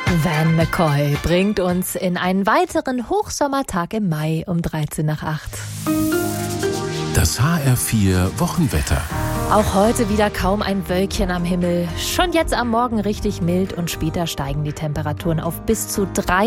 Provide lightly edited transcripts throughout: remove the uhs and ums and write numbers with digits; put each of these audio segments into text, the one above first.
Van McCoy bringt uns in einen weiteren Hochsommertag im Mai um 13 nach 8. Das HR4 Wochenwetter. Auch heute wieder kaum ein Wölkchen am Himmel. Schon jetzt am Morgen richtig mild und später steigen die Temperaturen auf bis zu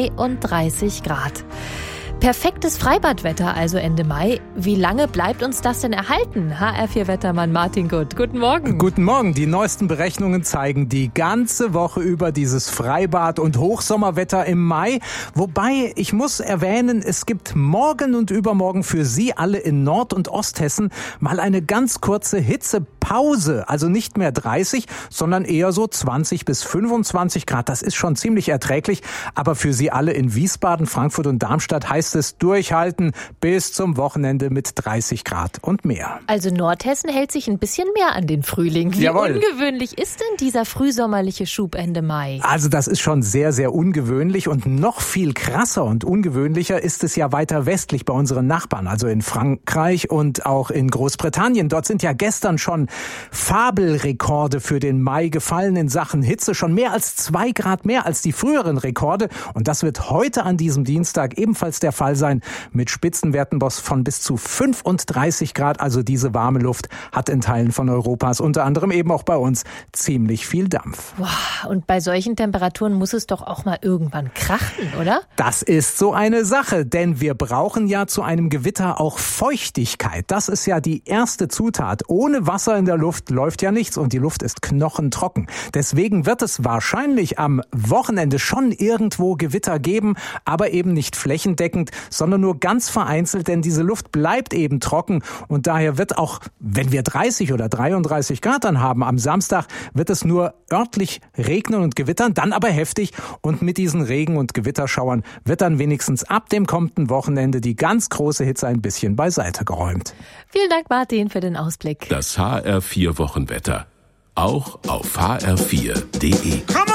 33 Grad. Perfektes Freibadwetter also Ende Mai. Wie lange bleibt uns das denn erhalten? HR4-Wettermann Martin Gutt. Guten Morgen. Guten Morgen. Die neuesten Berechnungen zeigen die ganze Woche über dieses Freibad- und Hochsommerwetter im Mai. Wobei, ich muss erwähnen, es gibt morgen und übermorgen für Sie alle in Nord- und Osthessen mal eine ganz kurze Hitzepause. Also nicht mehr 30, sondern eher so 20 bis 25 Grad. Das ist schon ziemlich erträglich. Aber für Sie alle in Wiesbaden, Frankfurt und Darmstadt heißt es durchhalten bis zum Wochenende mit 30 Grad und mehr. Also Nordhessen hält sich ein bisschen mehr an den Frühling. Wie Jawohl. Ungewöhnlich ist denn dieser frühsommerliche Schub Ende Mai? Also das ist schon sehr, sehr ungewöhnlich und noch viel krasser und ungewöhnlicher ist es ja weiter westlich bei unseren Nachbarn, also in Frankreich und auch in Großbritannien. Dort sind ja gestern schon Fabelrekorde für den Mai gefallen in Sachen Hitze. Schon mehr als 2 Grad mehr als die früheren Rekorde. Und das wird heute an diesem Dienstag ebenfalls der Fall sein, mit Spitzenwerten von bis zu 35 Grad. Also diese warme Luft hat in Teilen von Europas, unter anderem eben auch bei uns, ziemlich viel Dampf. Wow, und bei solchen Temperaturen muss es doch auch mal irgendwann krachen, oder? Das ist so eine Sache, denn wir brauchen ja zu einem Gewitter auch Feuchtigkeit. Das ist ja die erste Zutat. Ohne Wasser in der Luft läuft ja nichts und die Luft ist knochentrocken. Deswegen wird es wahrscheinlich am Wochenende schon irgendwo Gewitter geben, aber eben nicht flächendeckend, sondern nur ganz vereinzelt, denn diese Luft bleibt eben trocken und daher wird auch, wenn wir 30 oder 33 Grad dann haben am Samstag, wird es nur örtlich regnen und gewittern, dann aber heftig und mit diesen Regen- und Gewitterschauern wird dann wenigstens ab dem kommenden Wochenende die ganz große Hitze ein bisschen beiseite geräumt. Vielen Dank, Martin, für den Ausblick. Das HR4 Wochenwetter. Auch auf hr4.de.